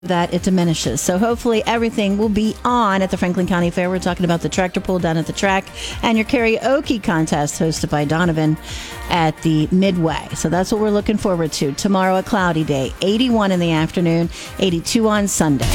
that it diminishes. So hopefully everything will be on at the Franklin County Fair. We're talking about the tractor pull down at the track and your karaoke contest hosted by Donovan at the Midway. So that's what we're looking forward to. Tomorrow, a cloudy day, 81 in the afternoon, 82 on Sunday.